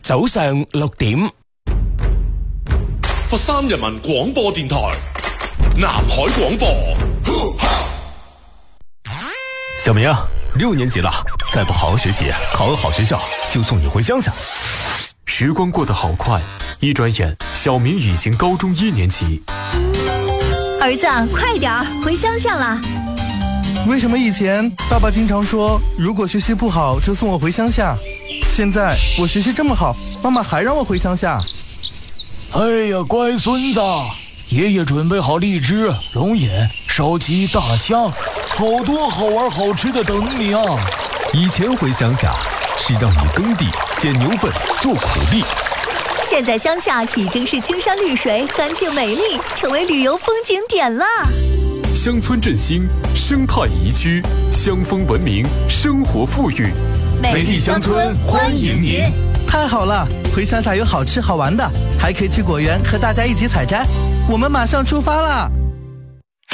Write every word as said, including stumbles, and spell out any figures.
早上六點。 佛山人民廣播電台南海廣播。 小明啊，六年级了，再不好好学习，考个好学校，就送你回乡下。 时光过得好快，一转眼，小明已经高中一年级。 儿子，快点儿，回乡下了。 为什么以前爸爸经常说，如果学习不好就送我回乡下？现在我学习这么好，妈妈还让我回乡下。 哎呀，乖孙子，爷爷准备好荔枝、龙眼、烧鸡、大虾，好多好玩好吃的等你啊！ 以前回乡下是让你耕地、捡牛粪、做苦力， 现在乡下已经是青山绿水、干净美丽，成为旅游风景点了。 乡村振兴，生态宜居，乡风文明，生活富裕。 美丽乡村欢迎您！ 太好了，回乡下有好吃好玩的，还可以去果园和大家一起采摘。我们马上出发了。